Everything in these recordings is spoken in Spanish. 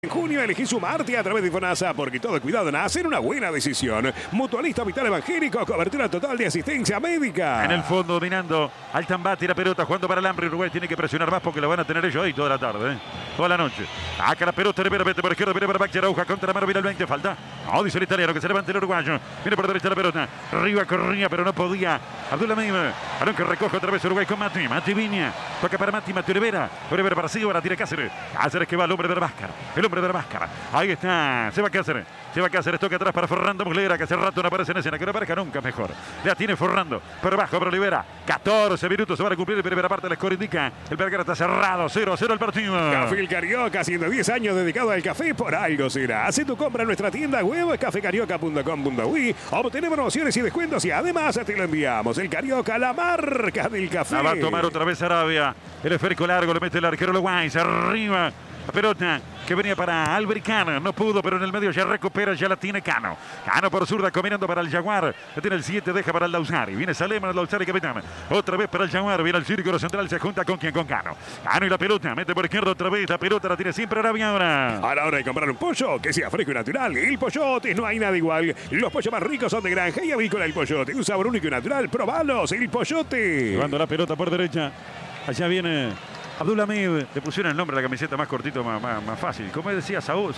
En junio elegí sumarte a través de FONASA porque todo cuidado nace en una buena decisión. Mutualista Vital Evangélico, cobertura total de asistencia médica. En el fondo dominando Altambati, la pelota jugando para el hambre. Uruguay tiene que presionar más porque lo van a tener ellos ahí toda la tarde, toda la noche. Acá la pelota, Rivera, vete por izquierda, viene para Baxi Arauja contra la mano, viene el 20, falta. No, dice el italiano que se levante el uruguayo. Viene por derecha la pelota, arriba corría pero no podía. Abdullah Meib, balón que recoge otra vez Uruguay con Mati. Mati Viña, toca para Mati Olivera. Olivera para Silva, la tira Cáceres. Cáceres que va al hombre de la máscara. El hombre de la máscara. Ahí está, se va Cáceres. Se va Cáceres, toca atrás para Fernando Muslera, que hace rato no aparece en escena, que no aparezca nunca mejor. La tiene Fernando, por abajo para Olivera. 14 minutos se van a cumplir la primera parte, la score indica. El Vergara está cerrado, 0-0 el partido. Café El Carioca, 110 años dedicado al café, por algo será. Hace tu compra en nuestra tienda web, cafecarioca.com.uy. Obtenemos promociones y descuentos y además te lo enviamos. El Carioca, la marca del café. La va a tomar otra vez Arabia. El esférico largo, le mete el arquero Uruguay, arriba. La pelota que venía para Albert Cano, no pudo, pero en el medio ya recupera, ya la tiene Cano. Cano por zurda, combinando para el Jaguar. La tiene el 7, deja para el Dausari. Viene Salema, el Dausari capitán. Otra vez para el Jaguar, viene el círculo central, se junta con quien, con Cano. Cano y la pelota, mete por izquierda otra vez. La pelota la tiene siempre Arabia ahora. A la hora de comprar un pollo, que sea fresco y natural. El Pollote, no hay nada igual. Los pollos más ricos son de granja y avícola El Pollote. Un sabor único y natural, probalos, El Pollote. Llevando la pelota por derecha. Allá viene Abdullah Meib, le pusieron el nombre a la camiseta más cortito, más fácil. Como decía Saúl.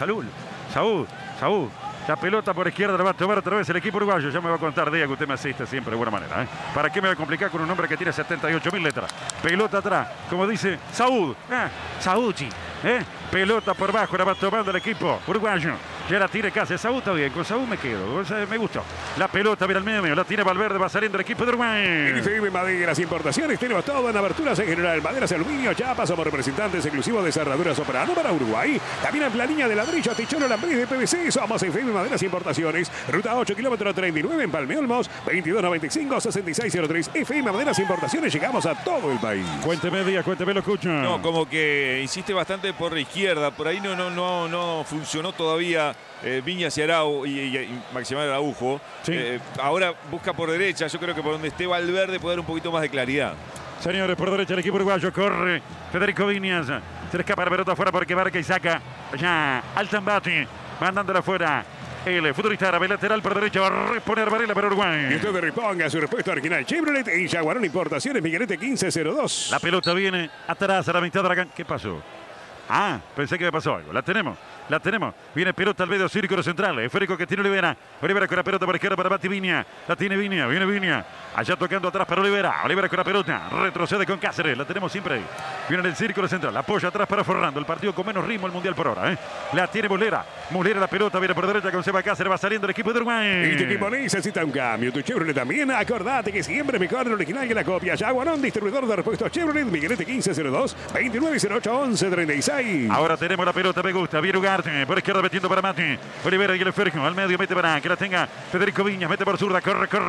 La pelota por izquierda la va a tomar otra vez el equipo uruguayo. Ya me va a contar Díaz que usted me asiste siempre de buena manera. ¿Para qué me va a complicar con un nombre que tiene 78.000 letras? Pelota atrás, como dice Saúl. Saúchi. Pelota por bajo, la va tomando el equipo uruguayo. Ya la tiene casi. Saúl está bien, con Saúl me quedo. Me gustó. La pelota viene al medio, la tiene Valverde, va saliendo el equipo de Uruguay. En FM Maderas Importaciones tenemos todo en aberturas en general. Maderas, aluminio, chapas, somos representantes exclusivos de cerraduras Soprano para Uruguay. También en planilla de ladrillo, techón, alambrés de PVC. Somos FM Maderas Importaciones. Ruta 8, kilómetro 39 en Palme Olmos, 2295-6603. FM Maderas Importaciones, llegamos a todo el país. Cuénteme, Díaz, cuénteme, lo escucho. No, como que insiste bastante por la izquierda. Por ahí no funcionó todavía Viñas y Maximiliano Araujo. Sí. Ahora busca por derecha. Yo creo que por donde esté Valverde puede dar un poquito más de claridad. Señores, por derecha el equipo uruguayo corre Federico Viñas. Se le escapa la pelota afuera porque marca y saca ya Altambati, mandándola afuera. El futbolista árabe lateral por derecha va a reponer Varela para Uruguay. Y usted reponga su respuesta original Chevrolet en Jaguarón Importaciones, Miguelete 1502. La pelota viene atrás a la mitad de la cancha. ¿Qué pasó? Pensé que me pasó algo. La tenemos. Viene pelota al medio, círculo central. Esférico que tiene Olivera. Olivera con la pelota por izquierda para Mati Viña. La tiene Viña. Viene Viña. Allá tocando atrás para Olivera. Olivera con la pelota. Retrocede con Cáceres. La tenemos siempre ahí. Viene en el círculo central. Apoya atrás para Fernando. El partido con menos ritmo el mundial por ahora. La tiene Muslera. Muslera la pelota. Viene por derecha con Seba Cáceres. Va saliendo el equipo de Uruguay. Y tu equipo necesita un cambio. Tu Chevrolet también. Acordate que siempre mejor el original que la copia. Jaguarón, distribuidor de repuestos Chevrolet. Miguelete 1502 2908 1136. Ahora tenemos la pelota. Me gusta. Viene Ugarte. Por izquierda metiendo para Mati. Olivera y el esférico. Al medio mete para que la tenga Federico Viñas. Mete por zurda.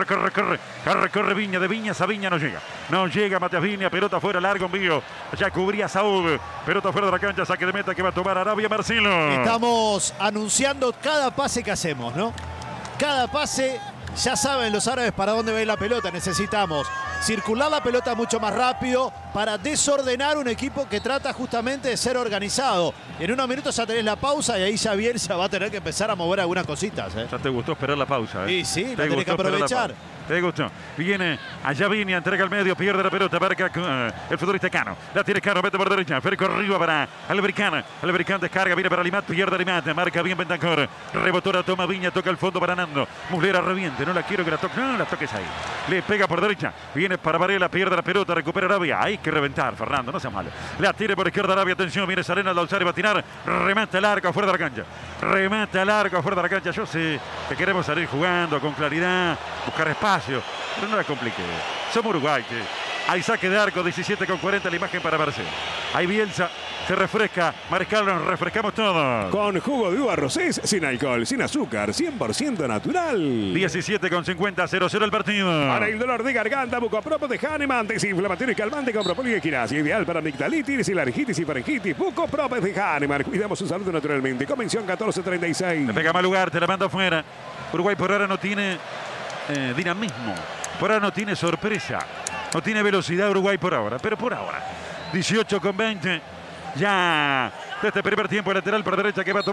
Corre Viña. De Viñas a Viña no llega. No llega Matías Viña. Pelota fuera, largo envío. Ya cubría Saúl. Pelota fuera de la cancha. Saque de meta que va a tomar Arabia Marcelo. Estamos anunciando cada pase que hacemos, ¿no? Cada pase, ya saben los árabes para dónde va a ir la pelota. Necesitamos circular la pelota mucho más rápido para desordenar un equipo que trata justamente de ser organizado. En unos minutos ya tenés la pausa y ahí ya Bielsa va a tener que empezar a mover algunas cositas. Ya te gustó esperar la pausa. Y sí, la tenés que aprovechar. Te gustó. Viene allá Viña, entrega al medio, pierde la pelota, marca el futbolista Cano. La tiene Cano, mete por derecha. Férico arriba para Albericán. Albericán descarga, viene para Limat, pierde Limat, marca bien Bentancor. Rebotó la toma Viña, toca el fondo para Nando. Muslera reviente, no la quiero que la toque. No la toques ahí. Le pega por derecha. Viene para Varela, pierde la pelota, recupera Arabia. Hay que reventar, Fernando, no sea malo. La tira por izquierda Arabia, atención, viene Sarena al Dausari, va a tirar. Remata el arco afuera de la cancha. Remata el arco afuera de la cancha. Yo sé que queremos salir jugando con claridad, buscar espacio, pero no la complique. Somos Uruguay, che. Hay saque de arco, 17:40 la imagen para Marcelo. Ahí Bielsa se refresca. Mariscal, nos refrescamos todos. Con jugo de uva rosés, sin alcohol, sin azúcar, 100% natural. 17:50, 0-0 el partido. Para el dolor de garganta, Bucopropo de Hahnemann, desinflamatorio y calmante con propóleo y equinacia, ideal para amigdalitis y laringitis y faringitis. Bucopropo de Hahnemann, cuidamos su salud naturalmente. Convención 1436. Le pega mal lugar, te la manda afuera. Uruguay por ahora no tiene dinamismo. Por ahora no tiene sorpresa. No tiene velocidad Uruguay por ahora, pero por ahora. 18:20. Ya de este primer tiempo. El lateral por derecha que va a tomar